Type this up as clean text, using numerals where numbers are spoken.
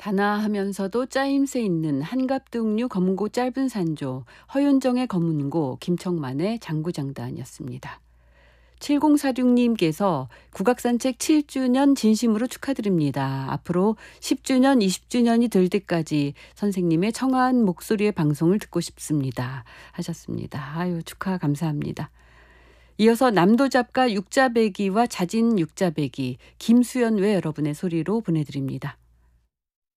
단아하면서도 짜임새 있는 한갑등류 검고 짧은 산조, 허윤정의 검은고, 김청만의 장구장단이었습니다. 7046님께서 국악산책 7주년 진심으로 축하드립니다. 앞으로 10주년, 20주년이 될 때까지 선생님의 청아한 목소리의 방송을 듣고 싶습니다. 하셨습니다. 아유, 축하 감사합니다. 이어서 남도잡가 육자배기와 자진 육자배기, 김수연 외 여러분의 소리로 보내드립니다.